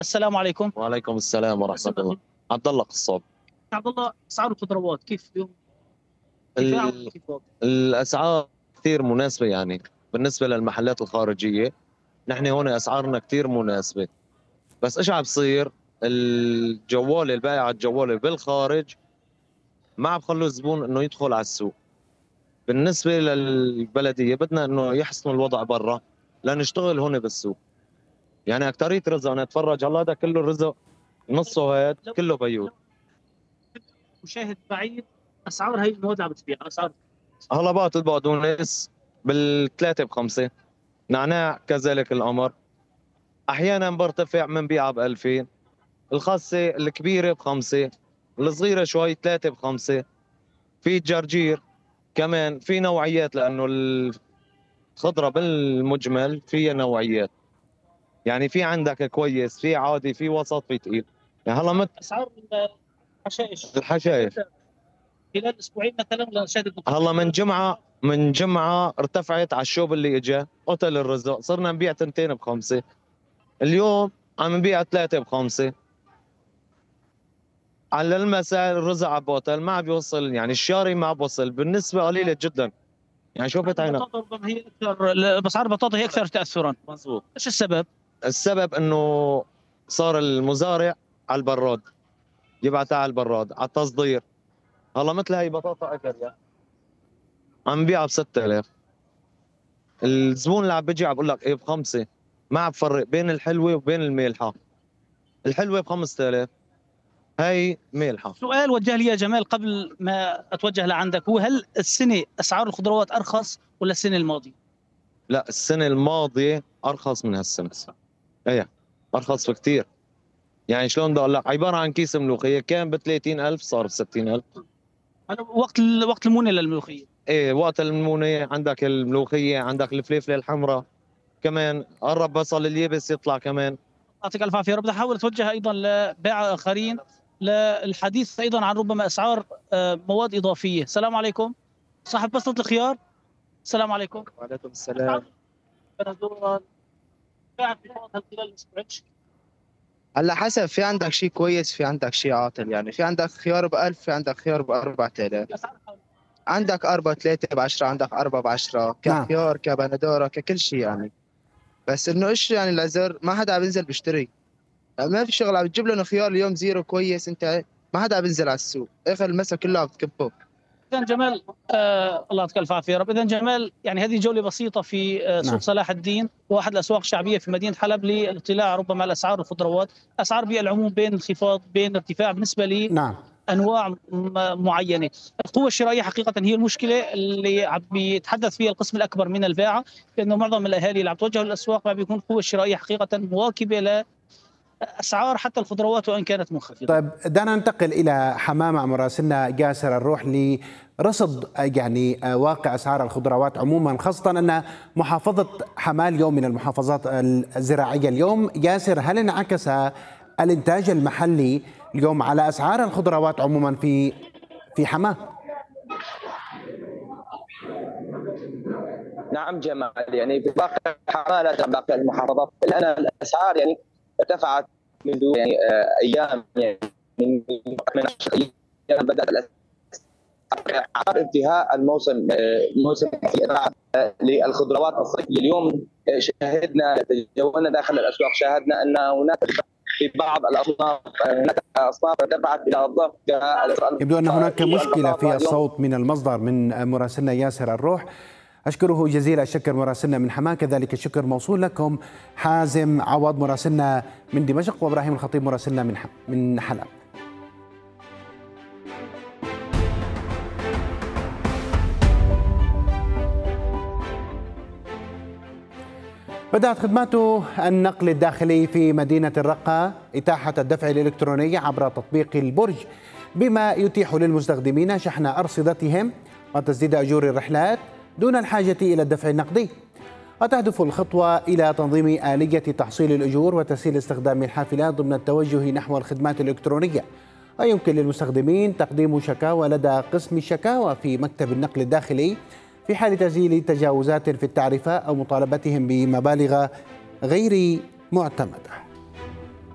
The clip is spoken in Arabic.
السلام عليكم. وعليكم السلام ورحمة الله. عبد الله قصاب. عبد الله، اسعار الخضروات كيف اليوم؟ ال- كيف وضع؟ الأسعار كثير مناسبة يعني بالنسبة للمحلات الخارجية. نحن هون أسعارنا كثير مناسبة، بس إيش عم بصير؟ الجوال البائع الجوال بالخارج ما عم بخلوا الزبون إنه يدخل على السوق. بالنسبة للبلدية بدنا إنه يحسنوا الوضع برا لنشتغل هون بالسوق. يعني أكترية رزق أنا أتفرج على هذا كله رزق، نصه هاد كله بيوت. مشاهد بعيد، اسعار هي المواد اللي عم بتبيع اسعار. هلبات البقدونس بالثلاثة بخمسة، نعناع كذلك الأمر، أحيانا برتفع بنبيعها ب2000. الخاصة الكبيرة بخمسة، الصغيرة شوي ثلاثة بخمسة. في جرجير كمان، في نوعيات لأنه الخضرة بالمجمل فيها نوعيات. يعني في عندك كويس، في عادي، في وسط، في تقيل. يعني هلا اسعار الحشائش الحشائش خلال اسبوعين مثلا ولا شهد؟ هلا من جمعة ارتفعت على الشوب اللي اجى قتل الرزق، صرنا نبيع تنتين بخمسة. اليوم عم نبيع ثلاثة بخمسة. على المساء الرزق على بوتل ما عم بيوصل، يعني الشاري ما عم بيوصل بنسبة قليلة جدا. يعني شوفت عينك. البطاطا ربما هي اكثر، اسعار البطاطا هي اكثر تاثرا. مزبوط. ايش السبب؟ السبب انه صار المزارع على البراد، يبعتها على البراد على التصدير. هلا مثل هي بطاطا اكل عم بيعها ب6000. الزبون اللي عم بيجي عم بقول لك ايه بخمسة، ما عم بفرق بين الحلوة وبين المالحة. الحلوة ب5000، هي مالحة. سؤال وجه لي يا جمال قبل ما اتوجه لعندك، هو هل السنه اسعار الخضروات ارخص ولا السنه الماضيه؟ لا، السنة الماضية أرخص من هالسنة. ايه، أرخص بكتير. يعني شلون بدي أقول لك؟ عبارة عن كيس ملوخية كان ب30,000 صار ب60,000. انا وقت المونه للملوخيه. ايه، وقت المونة عندك الملوخية، عندك الفليفلة الحمراء كمان، قرب بصل اليابس يطلع كمان. يعطيك الف عافيه. بدي احاول اتوجه ايضا لبائع اخرين للحديث ايضا عن ربما اسعار مواد اضافيه. السلام عليكم. صاحب بسطة الخيار، السلام عليكم. وعليكم السلام. بندورة باع في خلال الاسبوعين. على حسب، في عندك شيء كويس، في عندك شيء عاطل. يعني في عندك خيار ب1000، في عندك خيار ب4000، عندك 4 3 ب10، عندك 4 ب10 نعم. كخيار كبندورة ككل شيء يعني. بس انه ايش يعني العذر؟ ما حدا عم بينزل بيشتري. يعني ما في شغل عم بتجيب لنا خيار اليوم زيرو كويس، انت ما حدا عم بينزل على السوق، اخر المسا كله عم تكبه. اذا جمال، الله يعطيك الف عافيه يا رب. اذا جمال، يعني هذه جوله بسيطه في سوق نعم. صلاح الدين، واحد الاسواق الشعبيه في مدينه حلب، للاطلاع ربما على اسعار الخضروات. اسعار بالعموم بين انخفاض بين ارتفاع بالنسبه لي نعم. انواع معينه. القوه الشرائيه حقيقه هي المشكله اللي عم بيتحدث فيها القسم الاكبر من الباعه، لانه معظم الاهالي اللي عم توجهوا للاسواق ما بيكون القوه الشرائيه حقيقه مواكبه لاسعار حتى الخضروات وان كانت منخفضه. طيب، دعنا ننتقل إلى حمام مع مراسلنا ياسر الروح لرصد يعني واقع أسعار الخضروات عموما، خاصة أن محافظة حماة اليوم من المحافظات الزراعية. اليوم ياسر، هل انعكس الإنتاج المحلي اليوم على أسعار الخضروات عموما في حماة؟ نعم جمال، يعني في باقي حمالة باقي المحافظات الآن الأسعار يعني ارتفعت منذ يعني أيام، يعني من 10 أيام بدأت عقب انتهاء الموسم، موسم للخضروات الصيفية. اليوم شاهدنا، تجولنا داخل الأسواق، شاهدنا أن هناك في بعض الأصناف هناك أصناف ارتفعت إلى الضعف. يبدو أن هناك مشكلة في الصوت من المصدر من مراسلنا ياسر الروح. أشكره جزيل الشكر مراسلنا من حماة، كذلك الشكر موصول لكم حازم عوض مراسلنا من دمشق، وإبراهيم الخطيب مراسلنا من حلب. بدأت خدمات النقل الداخلي في مدينة الرقة إتاحة الدفع الإلكتروني عبر تطبيق البرج، بما يتيح للمستخدمين شحن أرصدتهم وتسديد أجور الرحلات دون الحاجة إلى الدفع النقدي. وتهدف الخطوة إلى تنظيم آلية تحصيل الأجور وتسهيل استخدام الحافلات ضمن التوجه نحو الخدمات الإلكترونية. ويمكن للمستخدمين تقديم شكاوى لدى قسم الشكاوى في مكتب النقل الداخلي في حال تسجيل تجاوزات في التعرفة أو مطالبتهم بمبالغ غير معتمدة.